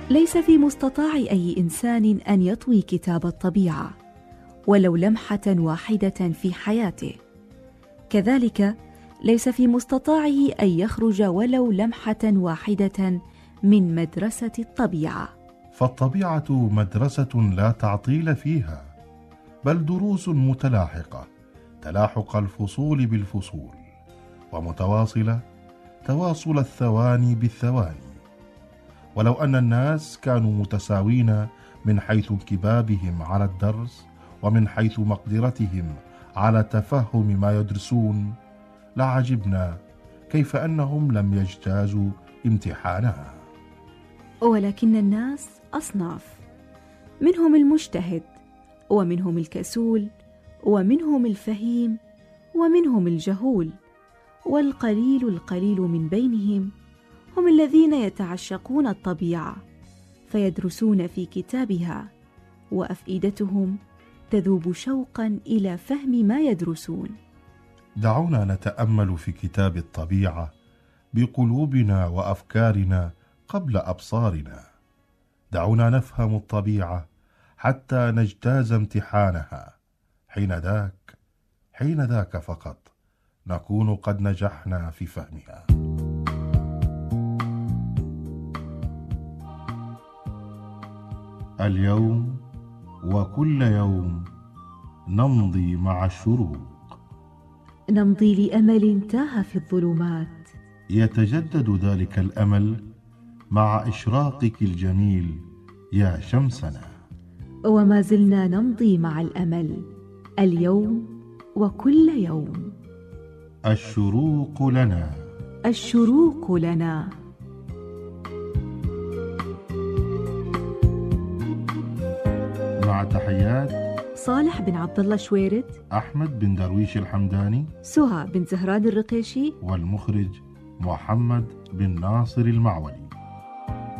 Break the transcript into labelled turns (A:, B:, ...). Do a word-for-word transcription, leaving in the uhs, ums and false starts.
A: ليس في مستطاع أي إنسان أن يطوي كتاب الطبيعة ولو لمحة واحدة في حياته، كذلك ليس في مستطاعه أن يخرج ولو لمحة واحدة من مدرسة الطبيعة.
B: فالطبيعة مدرسة لا تعطيل فيها، بل دروس متلاحقة تلاحق الفصول بالفصول، ومتواصلة تواصل الثواني بالثواني. ولو أن الناس كانوا متساوين من حيث انكبابهم على الدرس ومن حيث مقدرتهم على تفهم ما يدرسون، لعجبنا كيف أنهم لم يجتازوا امتحانها.
A: ولكن الناس أصناف، منهم المجتهد، ومنهم الكسول، ومنهم الفهيم، ومنهم الجهول، والقليل القليل من بينهم هم الذين يتعشقون الطبيعة فيدرسون في كتابها، وأفئدتهم تذوب شوقا إلى فهم ما يدرسون.
B: دعونا نتأمل في كتاب الطبيعة بقلوبنا وأفكارنا قبل أبصارنا. دعونا نفهم الطبيعة حتى نجتاز امتحانها. حين ذاك حين ذاك فقط نكون قد نجحنا في فهمها. اليوم وكل يوم نمضي مع الشروق،
A: نمضي لأمل تاه في الظلمات،
B: يتجدد ذلك الأمل مع إشراقك الجميل يا شمسنا.
A: وما زلنا نمضي مع الأمل اليوم وكل يوم.
B: الشروق لنا،
A: الشروق لنا.
B: مع تحيات
A: صالح بن عبد الله شويرد،
B: أحمد بن درويش الحمداني،
A: سهى بن زهران الرقيشي،
B: والمخرج محمد بن ناصر المعولي.